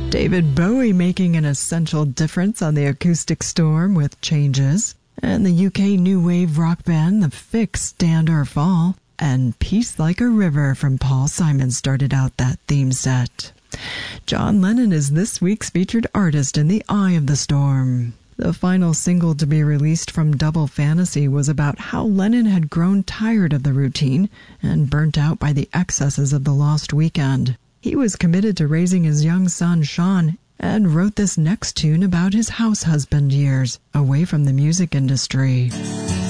David Bowie making an essential difference on the acoustic storm with Changes. And the UK new wave rock band The Fix, Stand or Fall. And Peace Like a River from Paul Simon started out that theme set. John Lennon is this week's featured artist in The Eye of the Storm. The final single to be released from Double Fantasy was about how Lennon had grown tired of the routine and burnt out by the excesses of the Lost Weekend. He was committed to raising his young son, Sean, and wrote this next tune about his house husband years away from the music industry.